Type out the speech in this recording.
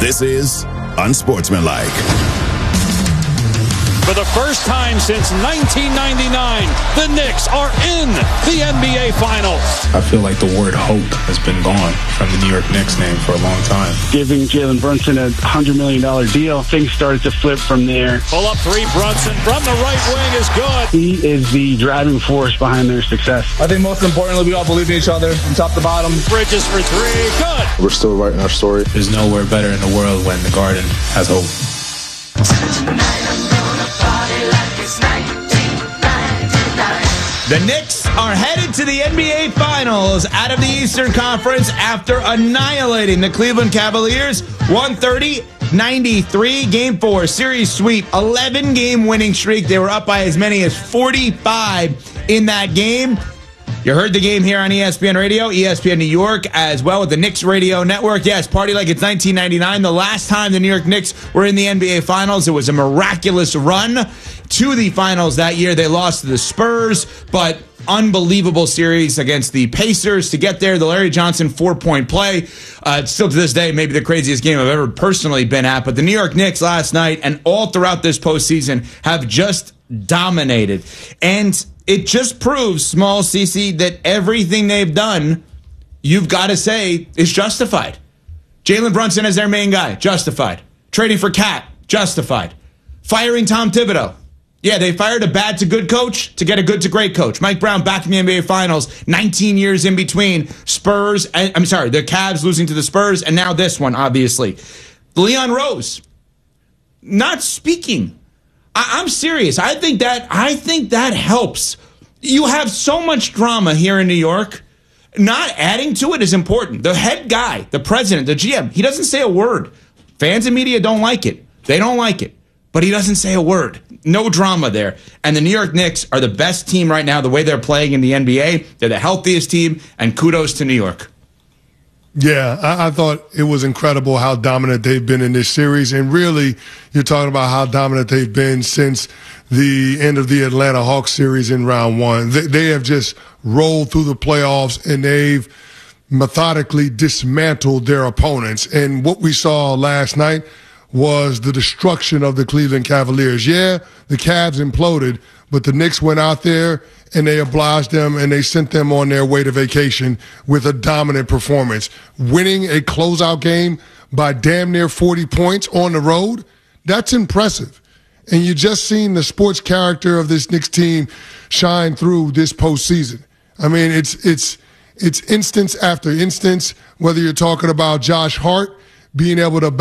This is Unsportsmanlike. For the first time since 1999, the Knicks are in the NBA Finals. I feel like the word hope has been gone from the New York Knicks name for a long time. Giving Jalen Brunson a $100 million deal, things started to flip from there. Pull up three, Brunson from the right wing is good. He is the driving force behind their success. I think most importantly, we all believe in each other from top to bottom. Bridges for three, good. We're still writing our story. There's nowhere better in the world when the Garden has hope. The Knicks are headed to the NBA Finals out of the Eastern Conference after annihilating the Cleveland Cavaliers 130-93. Game 4, series sweep, 11-game winning streak. They were up by as many as 45 in that game. You heard the game here on ESPN Radio, ESPN New York, as well with the Knicks Radio Network. Yes, party like it's 1999. The last time the New York Knicks were in the NBA Finals, it was a miraculous run to the finals that year. They lost to the Spurs, but unbelievable series against the Pacers to get there. The Larry Johnson 4-point play. Still to this day, maybe the craziest game I've ever personally been at. But the New York Knicks last night and all throughout this postseason have just dominated. And it just proves, Small CC, that everything they've done, you've got to say, is justified. Jalen Brunson as their main guy, justified. Trading for Cat, justified. Firing Tom Thibodeau. Yeah, they fired a bad to good coach to get a good to great coach. Mike Brown back in the NBA Finals, 19 years in between. The Cavs losing to the Spurs, and now this one, obviously. Leon Rose, not speaking. I'm serious. I think that helps. You have so much drama here in New York. Not adding to it is important. The head guy, the president, the GM, he doesn't say a word. Fans and media don't like it. They don't like it. But he doesn't say a word. No drama there. And the New York Knicks are the best team right now, the way they're playing in the NBA. They're the healthiest team, and kudos to New York. Yeah, I thought it was incredible how dominant they've been in this series. And really, you're talking about how dominant they've been since the end of the Atlanta Hawks series in round one. They have just rolled through the playoffs, and they've methodically dismantled their opponents. And what we saw last night was the destruction of the Cleveland Cavaliers. Yeah, the Cavs imploded, but the Knicks went out there and they obliged them and they sent them on their way to vacation with a dominant performance. Winning a closeout game by damn near 40 points on the road, that's impressive. And you just seen the sports character of this Knicks team shine through this postseason. I mean, it's instance after instance, whether you're talking about Josh Hart being able to